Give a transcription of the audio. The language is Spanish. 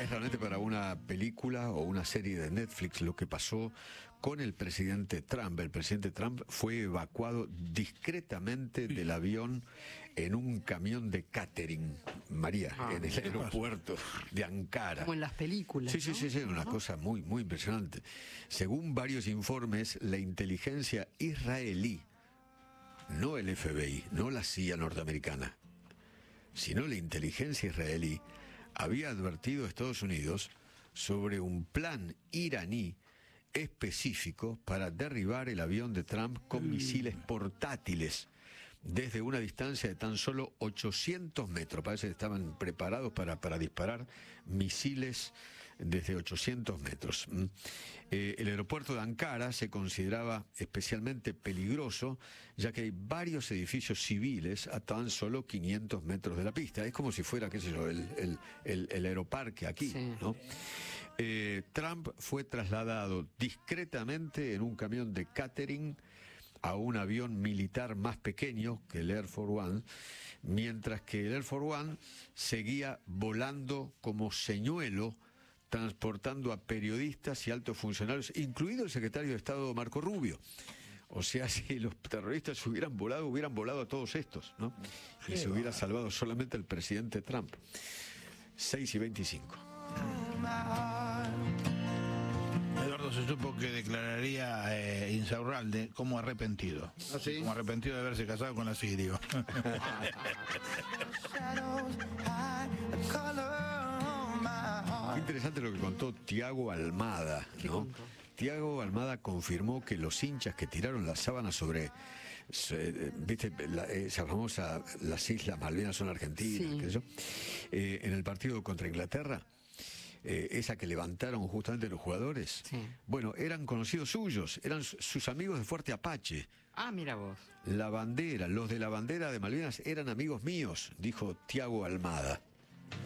Es realmente para una película o una serie de Netflix lo que pasó con el presidente Trump. El presidente Trump fue evacuado discretamente del avión en un camión de catering, María, en el aeropuerto de Ankara. Como en las películas. Sí, ¿no? sí, una cosa muy, muy impresionante. Según varios informes, la inteligencia israelí, no el FBI, no la CIA norteamericana, sino la inteligencia israelí, había advertido a Estados Unidos sobre un plan iraní específico para derribar el avión de Trump con misiles portátiles desde una distancia de tan solo 800 metros. Parece que estaban preparados para disparar misiles desde 800 metros. El aeropuerto de Ankara se consideraba especialmente peligroso, ya que hay varios edificios civiles a tan solo 500 metros de la pista. Es como si fuera, qué sé yo, el aeroparque aquí, Sí. ¿no? Trump fue trasladado discretamente en un camión de catering a un avión militar más pequeño que el Air Force One, mientras que el Air Force One seguía volando como señuelo, transportando a periodistas y altos funcionarios, incluido el secretario de Estado Marco Rubio. O sea, si los terroristas hubieran volado a todos estos, ¿no? Y se hubiera salvado solamente el presidente Trump. 6:25. Eduardo se supo que declararía Insaurralde como arrepentido. ¿Ah, sí? Como arrepentido de haberse casado con la Sirio. Qué interesante lo que contó Tiago Almada, ¿no? Tiago Almada confirmó que los hinchas que tiraron la sábana sobre, viste, esa famosa, las Islas Malvinas son argentinas, Sí. qué sé yo, en el partido contra Inglaterra, esa que levantaron justamente los jugadores, Sí. bueno, eran conocidos suyos, eran sus amigos de Fuerte Apache. Ah, mira vos. La bandera, los de la bandera de Malvinas eran amigos míos, dijo Tiago Almada.